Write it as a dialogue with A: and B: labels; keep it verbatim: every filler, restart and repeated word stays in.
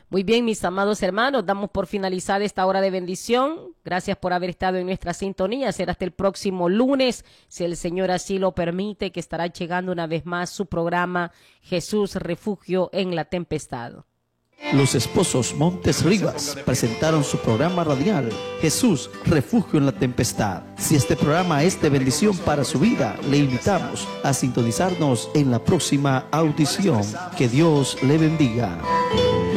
A: Muy bien, mis amados hermanos, damos por finalizada esta hora de bendición. Gracias por haber estado en nuestra sintonía. Será hasta el próximo lunes, si el Señor así lo permite, que estará llegando una vez más su programa Jesús Refugio en la Tempestad.
B: Los esposos Montes Rivas presentaron su programa radial Jesús Refugio en la Tempestad. Si este programa es de bendición para su vida, le invitamos a sintonizarnos en la próxima audición. Que Dios le bendiga.